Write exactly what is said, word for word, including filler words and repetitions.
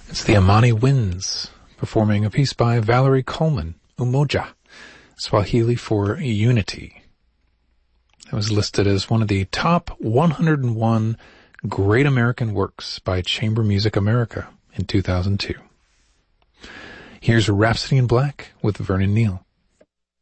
It's the Amani Winds performing a piece by Valerie Coleman, Umoja, Swahili for Unity. It was listed as one of the top one hundred one Great American Works by Chamber Music America in two thousand two. Here's Rhapsody in Black with Vernon Neal.